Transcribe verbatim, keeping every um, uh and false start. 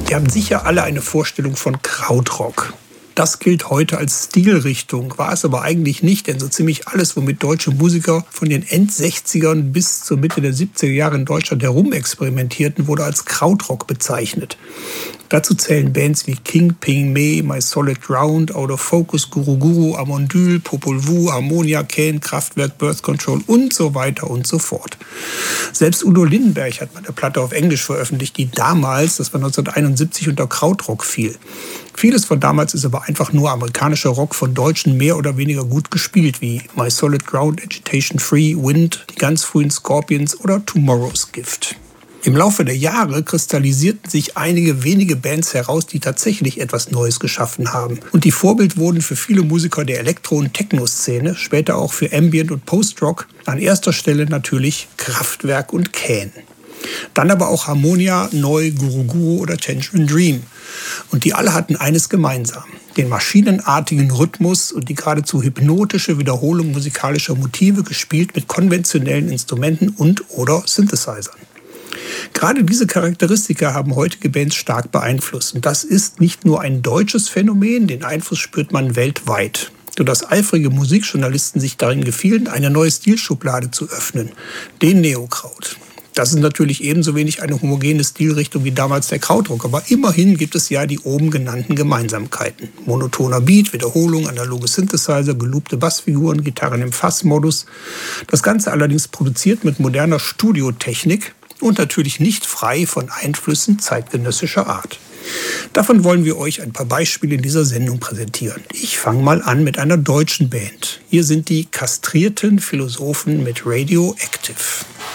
Wir haben sicher alle eine Vorstellung von Krautrock. Das gilt heute als Stilrichtung, war es aber eigentlich nicht, denn so ziemlich alles, womit deutsche Musiker von den End-sechzigern bis zur Mitte der siebziger Jahre in Deutschland herumexperimentierten, wurde als Krautrock bezeichnet. Dazu zählen Bands wie King, Ping, Me, My Solid Ground, Out of Focus, Guru Guru, Amondyl, Popol Vuh, Harmonia, Kane, Kraftwerk, Birth Control und so weiter und so fort. Selbst Udo Lindenberg hat mal eine Platte auf Englisch veröffentlicht, die damals, das war neunzehnhunderteinundsiebzig, unter Krautrock fiel. Vieles von damals ist aber einfach nur amerikanischer Rock von Deutschen mehr oder weniger gut gespielt, wie My Solid Ground, Agitation Free, Wind, die ganz frühen Scorpions oder Tomorrow's Gift. Im Laufe der Jahre kristallisierten sich einige wenige Bands heraus, die tatsächlich etwas Neues geschaffen haben. Und die Vorbild wurden für viele Musiker der Elektro- und Techno-Szene, später auch für Ambient- und Post-Rock, an erster Stelle natürlich Kraftwerk und Kane. Dann aber auch Harmonia, Neu, Guru Guru oder Tangerine Dream. Und die alle hatten eines gemeinsam: den maschinenartigen Rhythmus und die geradezu hypnotische Wiederholung musikalischer Motive, gespielt mit konventionellen Instrumenten und oder Synthesizern. Gerade diese Charakteristika haben heutige Bands stark beeinflusst. Und das ist nicht nur ein deutsches Phänomen, den Einfluss spürt man weltweit. Sodass eifrige Musikjournalisten sich darin gefielen, eine neue Stilschublade zu öffnen: den Neokraut. Das ist natürlich ebenso wenig eine homogene Stilrichtung wie damals der Krautrock, aber immerhin gibt es ja die oben genannten Gemeinsamkeiten. Monotoner Beat, Wiederholung, analoge Synthesizer, geloopte Bassfiguren, Gitarren im Fassmodus. Das Ganze allerdings produziert mit moderner Studiotechnik und natürlich nicht frei von Einflüssen zeitgenössischer Art. Davon wollen wir euch ein paar Beispiele in dieser Sendung präsentieren. Ich fange mal an mit einer deutschen Band. Hier sind die Kastrierten Philosophen mit Radioactive.